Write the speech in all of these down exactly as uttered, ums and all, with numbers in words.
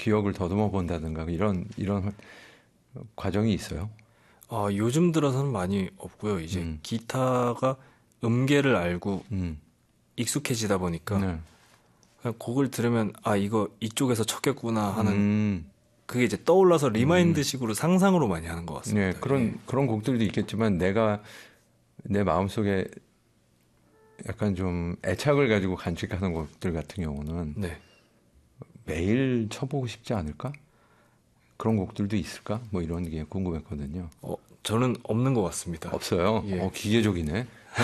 기억을 더듬어 본다든가 이런 이런 과정이 있어요? 아, 요즘 들어서는 많이 없고요. 이제 음. 기타가 음계를 알고 음. 익숙해지다 보니까 네. 그냥 곡을 들으면 아 이거 이쪽에서 쳤겠구나 하는 음. 그게 이제 떠올라서 리마인드식으로 상상으로 많이 하는 것 같습니다. 네, 그런 예. 그런 곡들도 있겠지만 내가 내 마음속에 약간 좀 애착을 가지고 간직하는 곡들 같은 경우는 네. 매일 쳐보고 싶지 않을까? 그런 곡들도 있을까? 뭐 이런 게 궁금했거든요. 어, 저는 없는 것 같습니다. 없어요. 예. 어, 기계적이네.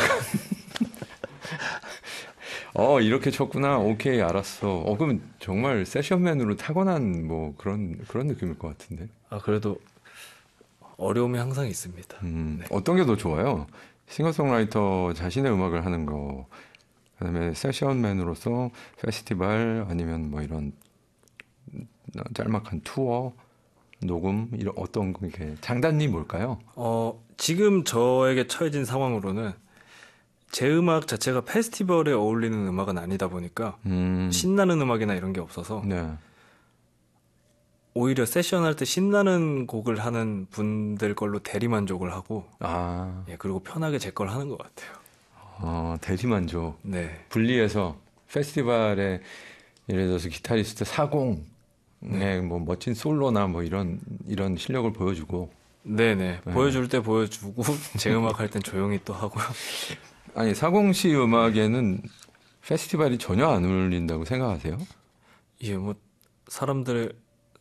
어, 이렇게 쳤구나. 오케이, 알았어. 어, 그럼 정말 세션맨으로 타고난 뭐 그런 그런 느낌일 것 같은데. 아, 그래도 어려움이 항상 있습니다. 음, 네. 어떤 게 더 좋아요? 싱어송라이터 자신의 음악을 하는 거, 그다음에 세션맨으로서 페스티벌 아니면 뭐 이런 짤막한 투어, 녹음 이런 어떤 게 장단이 뭘까요? 어, 지금 저에게 처해진 상황으로는 제 음악 자체가 페스티벌에 어울리는 음악은 아니다 보니까 음, 신나는 음악이나 이런 게 없어서 네. 오히려 세션 할 때 신나는 곡을 하는 분들 걸로 대리만족을 하고 아, 예, 그리고 편하게 제 걸 하는 것 같아요. 어, 대리만족. 네. 분리해서 페스티벌에 예를 들어서 기타리스트 사공에 네. 뭐 멋진 솔로나 뭐 이런 이런 실력을 보여주고 네네. 네. 보여줄 때 보여주고 제 음악 할 땐 조용히 또 하고요. 아니 사공 씨 음악에는 페스티벌이 전혀 안 어울린다고 생각하세요? 이게 뭐 사람들에게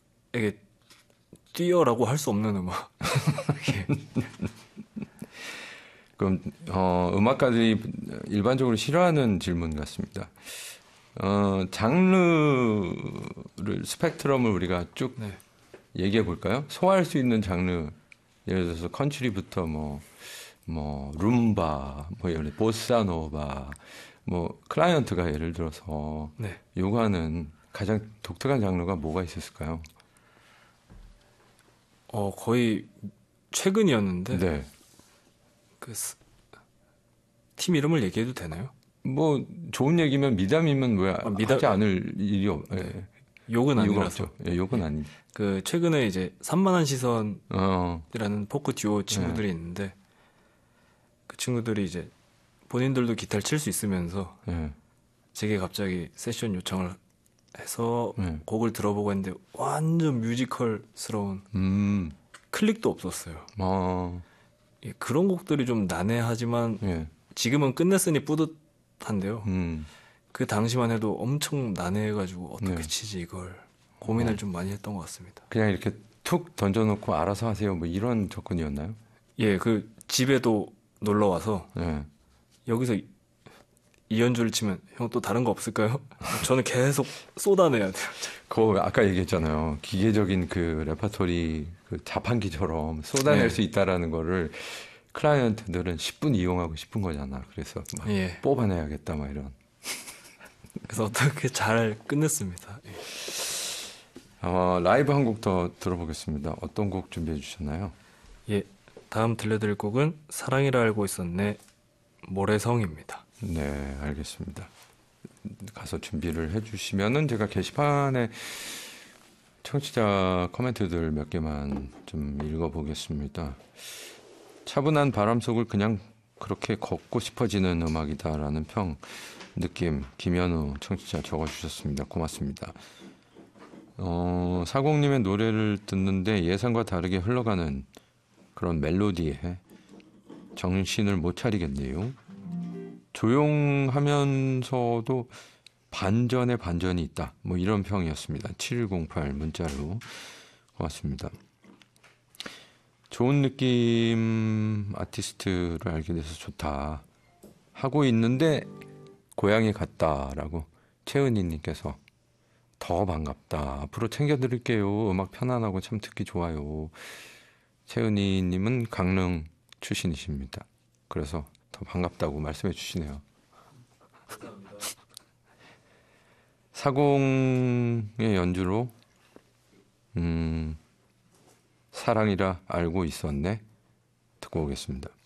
뛰어라고 할 수 없는 음악. 예. 그럼 어, 음악가들이 일반적으로 싫어하는 질문 같습니다. 어, 장르를 스펙트럼을 우리가 쭉 네. 얘기해 볼까요? 소화할 수 있는 장르 예를 들어서 컨트리부터 뭐 뭐 룸바, 뭐 예를 들어 보사노바, 뭐 클라이언트가 예를 들어서 네. 요구하는 가장 독특한 장르가 뭐가 있었을까요? 어, 거의 최근이었는데 네. 그 팀 이름을 얘기해도 되나요? 뭐 좋은 얘기면 미담이면 왜 아, 미담- 하지 않을 일이 없, 네. 예. 욕은 이유가 아니라서. 없죠. 예, 욕은 예. 아니. 그 최근에 이제 산만한 시선이라는 어, 포크 듀오 친구들이 있는데 그 친구들이 이제 본인들도 기타를 칠 수 있으면서 예, 제게 갑자기 세션 요청을 해서 예. 곡을 들어보고 했는데 완전 뮤지컬스러운 음, 클릭도 없었어요. 어, 예, 그런 곡들이 좀 난해하지만 예, 지금은 끝냈으니 뿌듯한데요. 음, 그 당시만 해도 엄청 난해해가지고 어떻게 네. 치지 이걸 고민을 어. 좀 많이 했던 것 같습니다. 그냥 이렇게 툭 던져놓고 알아서 하세요. 뭐 이런 접근이었나요? 예, 그 집에도 놀러 와서 예. 여기서 이- 이 연주를 치면 형 또 다른 거 없을까요? 저는 계속 쏟아내야 돼요. 그거 아까 얘기했잖아요. 기계적인 그 레퍼토리 그 자판기처럼 쏟아낼 네. 수 있다라는 거를 클라이언트들은 십 분 이용하고 싶은 거잖아. 그래서 막 예. 뽑아내야겠다, 막 이런. 그래서 어떻게 잘 끝냈습니다. 예. 어, 라이브 한 곡 더 들어보겠습니다. 어떤 곡 준비해 주셨나요? 예, 다음 들려드릴 곡은 사랑이라 알고 있었네 모래성입니다. 네, 알겠습니다. 가서 준비를 해주시면은 제가 게시판에 청취자 코멘트들 몇 개만 좀 읽어보겠습니다. 차분한 바람 속을 그냥 그렇게 걷고 싶어지는 음악이다라는 평, 느낌, 김현우 청취자 적어주셨습니다. 고맙습니다. 어, 사공님의 노래를 듣는데 예상과 다르게 흘러가는 그런 멜로디에 정신을 못 차리겠네요. 조용하면서도 반전에 반전이 있다. 뭐 이런 평이었습니다. 칠일공팔 문자로 고맙습니다. 좋은 느낌 아티스트를 알게 돼서 좋다. 하고 있는데 고향에 갔다라고 최은희님께서 더 반갑다. 앞으로 챙겨드릴게요. 음악 편안하고 참 듣기 좋아요. 최은희님은 강릉 출신이십니다. 그래서 더 반갑다고 말씀해 주시네요. 사공의 연주로 음, 사랑이라 알고 있었네. 듣고 오겠습니다.